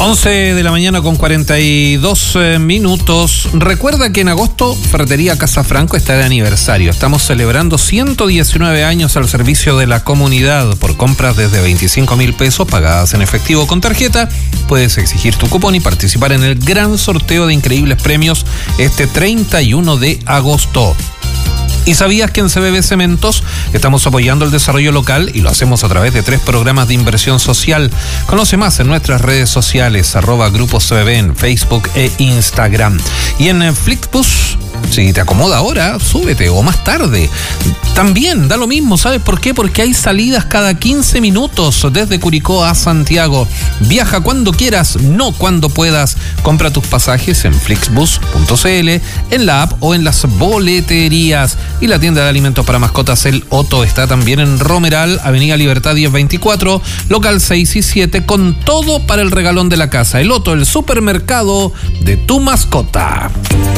11 de la mañana con 42 minutos. Recuerda que en agosto Ferretería Casafranco está de aniversario. Estamos celebrando 119 años al servicio de la comunidad. Por compras desde 25.000 pesos pagadas en efectivo con tarjeta, puedes exigir tu cupón y participar en el gran sorteo de increíbles premios este 31 de agosto. ¿Y sabías que en CBB Cementos estamos apoyando el desarrollo local y lo hacemos a través de 3 programas de inversión social? Conoce más en nuestras redes sociales, @Grupo CBB en Facebook e Instagram. Y en Flixbus, si te acomoda ahora, súbete o más tarde. También da lo mismo, ¿sabes por qué? Porque hay salidas cada 15 minutos desde Curicó a Santiago. Viaja cuando quieras, no cuando puedas. Compra tus pasajes en flixbus.cl, en la app o en las boleterías. Y la tienda de alimentos para mascotas El Otto está también en Romeral, Avenida Libertad 1024, local 6 y 7, con todo para el regalón de la casa. El Otto, el supermercado de tu mascota.